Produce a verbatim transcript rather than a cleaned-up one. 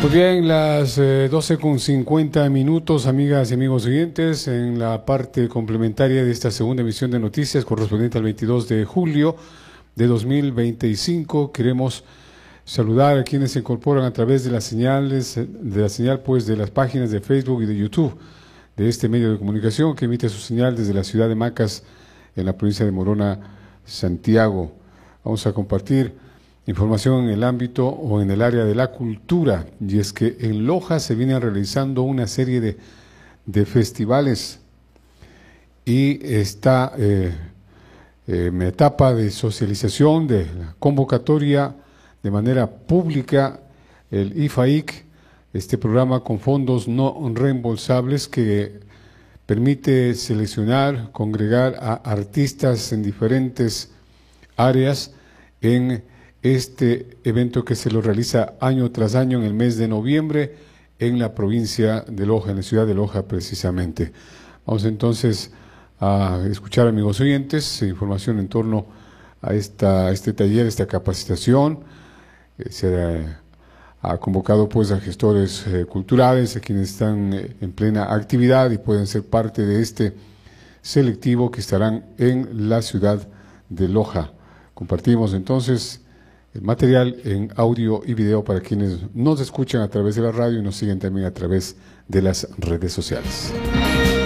Muy bien, las eh, doce con cincuenta minutos, amigas y amigos oyentes, en la parte complementaria de esta segunda emisión de noticias correspondiente al veintidós de julio de dos mil veinticinco. Queremos saludar a quienes se incorporan a través de las señales, de la señal pues de las páginas de Facebook y de YouTube de este medio de comunicación que emite su señal desde la ciudad de Macas, en la provincia de Morona, Santiago. Vamos a compartir información en el ámbito o en el área de la cultura, y es que en Loja se viene realizando una serie de, de festivales y está eh, eh, en etapa de socialización de la convocatoria de manera pública el I F A I C, este programa con fondos no reembolsables que permite seleccionar, congregar a artistas en diferentes áreas en este evento que se lo realiza año tras año en el mes de noviembre en la provincia de Loja, en la ciudad de Loja precisamente. Vamos entonces a escuchar, amigos oyentes, información en torno a esta, este taller, esta capacitación. Eh, se ha, ha convocado pues a gestores eh, culturales, a quienes están eh, en plena actividad y pueden ser parte de este selectivo que estarán en la ciudad de Loja. Compartimos entonces el material en audio y video para quienes nos escuchan a través de la radio y nos siguen también a través de las redes sociales.